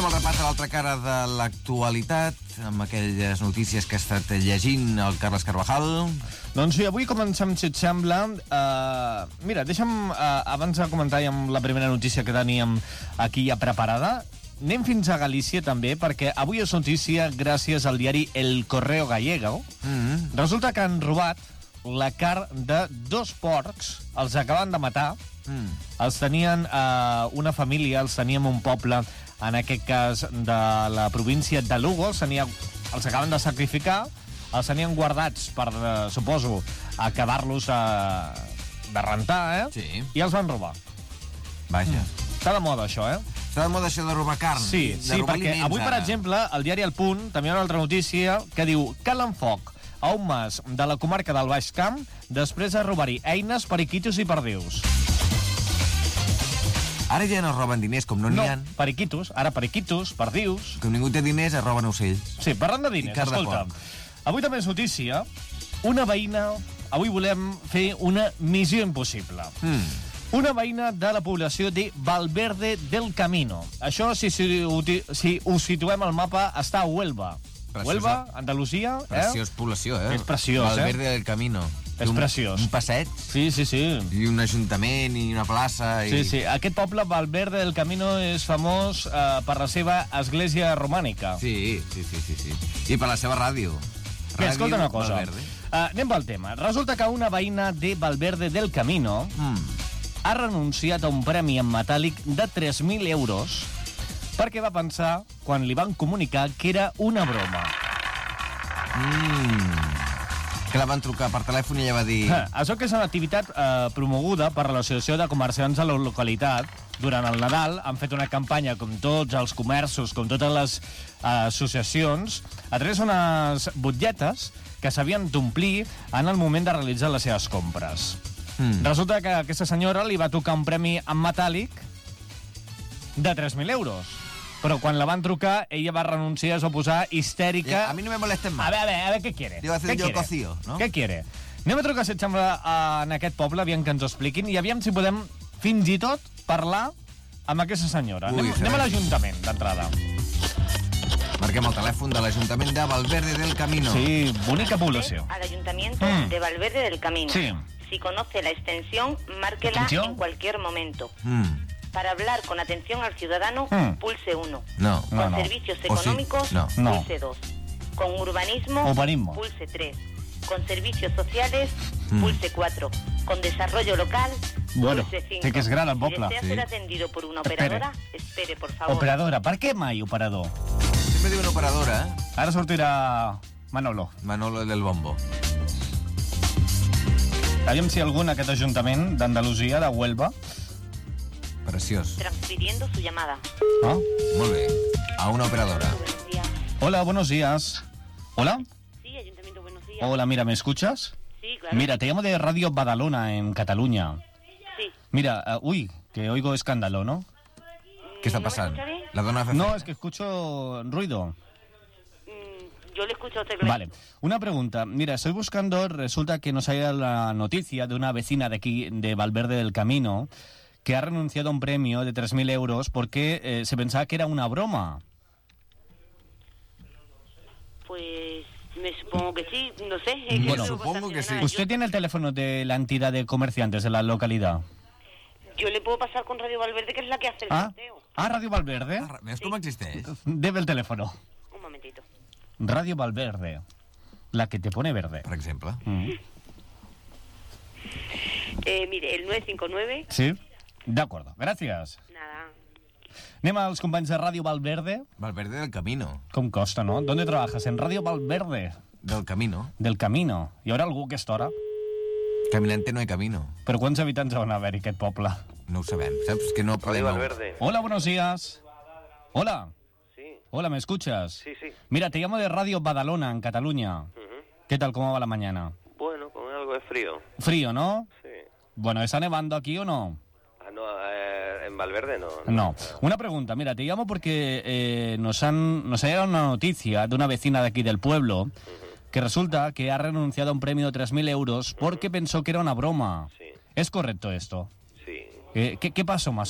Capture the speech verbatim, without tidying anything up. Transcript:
el repàs de l'altra cara de l'actualitat, amb aquelles notícies que ha estat llegint el Carles Carvajal. Doncs sí, avui comencem, si et sembla... Uh, mira, deixa'm, uh, abans de comentar ja amb la primera notícia que teníem aquí ja preparada, anem fins a Galícia també, perquè avui és notícia gràcies al diari El Correo Gallego. Mm-hmm. Resulta que han robat la carn de dos porcs, els acaben de matar, mm. els tenien uh, una família, els tenien un poble, en aquest cas de la província de Lugo, els, tenia, els acaben de sacrificar, els tenien guardats per, uh, suposo, acabar-los uh, de rentar, eh? Sí. I els van robar. Vaja. Mm. Està de moda, això, eh? Està de moda això de robar carn. Sí, de sí, robar perquè aliments, avui, per ara. exemple, al diari El Punt, també hi ha una altra notícia que diu cal enfoc a un mas de la comarca del Baix Camp després de robar-hi eines, periquitos i perdius. Ara ja no roben diners, com no n'hi No, ha. periquitos, ara periquitos, perdius... Com ningú té diners, es roben ocells. Sí, parlant de diners, carn de escolta, porc. avui també és notícia, una veïna... Avui volem fer una missió impossible. Mm. Una veïna de la població de Valverde del Camino. Això, si, si, si us situem al mapa, està a Huelva. Preciosa. Huelva, Andalusia, eh? Preciós població, eh? És preciós, Valverde eh? del Camino. És un, preciós. Un passeig. Sí, sí, sí. I un ajuntament i una plaça. I... Sí, sí. Aquest poble, Valverde del Camino, és famós eh, per la seva església romànica. Sí, sí, sí, sí, sí. I per la seva ràdio. Que, escolta una cosa. Valverde. Uh, anem pel tema. Resulta que una veïna de Valverde del Camino Mm. ha renunciat a un premi en metàl·lic de tres mil euros perquè va pensar, quan li van comunicar, que era una broma. Mm. Que la van trucar per telèfon i ella va dir... Eh, això que és una activitat eh, promoguda per l'Associació de Comerciants de la localitat. Durant el Nadal han fet una campanya, com tots els comerços, com totes les eh, associacions, a través d'unes butlletes que s'havien d'omplir en el moment de realitzar les seves compres. Mm. Resulta que a aquesta senyora li va tocar un premi en metàl·lic de tres mil euros. Però quan la van trucar, ella va renunciar, es va posar histèrica. A mi no me molesten más. A ver, a ver, a ver, ¿qué quiere? Yo voy a hacer ¿Qué yo quiere? cocido, ¿no? Què quiere? Anem a trucar, si et sembla, en aquest poble, aviam que ens ho expliquin, i aviam si podem, fins i tot, parlar amb aquesta senyora. Ui, anem, anem a l'Ajuntament, d'entrada. Marquem el telèfon de l'Ajuntament de Valverde del Camino. Sí, bonica població. Al Ayuntamiento Mm. de Valverde del Camino. Sí. Si conoce la extensión, márquela ¿Extensión? en cualquier momento. Mm. Para hablar con atención al ciudadano, Mm. pulse uno. No. Con No, no. servicios ¿O sí? económicos, No. No. pulse dos. Con urbanismo, Urbanismo. pulse tres. Con servicios sociales, Mm. pulse cuatro. Con desarrollo local, Bueno, pulse cinco. sí que és gran el Si poble. desea Sí. ser atendido por una Espere. operadora, espere, por favor. Operadora. Per què mai operador? Sempre diu una operadora, eh? Ara sortirà Manolo. Manolo del Bombo. Aviam si algú en aquest Ajuntament d'Andalusia, de Huelva... Preciós. Transfiriendo su llamada. Ah? Molt bé. A una operadora. Buenos días. Hola, buenos días. Hola. Sí, Ayuntamiento, buenos días. Hola, mira, ¿me escuchas? Sí, claro. Mira, te llamo de Radio Badalona, en Cataluña. Sí. Mira, uh, uy, que oigo escándalo, ¿no? Què està ¿No me passant? escucha bien? La dona fa No, feina. es que escucho ruido. Mm, Yo le escucho a usted clarito. Vale, una pregunta. Mira, estoy buscando, resulta que nos ha llegado la noticia de una vecina de aquí, de Valverde del Camino, que ha renunciado a un premio de tres mil euros porque eh, se pensaba que era una broma. Pues me supongo que sí, no sé. es que Bueno, no puedo supongo que sí. sancionar. ¿Usted tiene el teléfono de la entidad de comerciantes de la localidad? Yo, yo le puedo pasar con Radio Valverde, que es la que hace el Ah, sorteo. ah Radio Valverde. Ah, Veus com existeix? Debe el teléfono. Un momentito. Radio Valverde. La que te pone verde. Per exemple. Mm. Eh, mire, el nueve cinco nueve... Sí? De acuerdo, gracias. Nada. Anem als companys de Ràdio Valverde. Valverde del Camino. Com costa, no? ¿Dónde trabajas? En Radio Valverde Del Camino. del Camino. Hi haurà algú a aquesta hora? Caminante no hay camino. Però quants habitants van haver-hi aquest poble? No ho sabem, saps? Que no Radio podem... Valverde. Hola, buenos días. Hola. Sí, Hola, ¿me escuchas? sí, sí. Mira, te llamo de Radio Badalona, en Cataluña. Ujú. ¿Qué tal? ¿Cómo va la mañana? Bueno, con algo de frío. Frío, ¿no? Sí. Bueno, ¿está nevando aquí o no? Ah, no, eh, en Valverde no. No. Una pregunta, mira, te llamo porque eh, nos, han, nos ha llegado una noticia de una vecina de aquí del pueblo que resulta que ha renunciado a un premio de tres mil euros porque pensó que era una broma. Sí, ¿Es correcto esto? sí. Eh, ¿qué, ¿Qué pasó más